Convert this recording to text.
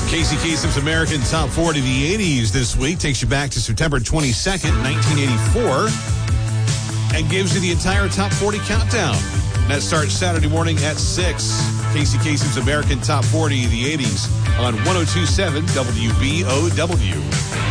Casey Kasem's American Top 40 of the 80s this week takes you back to September 22nd, 1984, and gives you the entire Top 40 countdown. That starts Saturday morning at 6. Casey Kasem's American Top 40 of the 80s on 102.7 WBOW.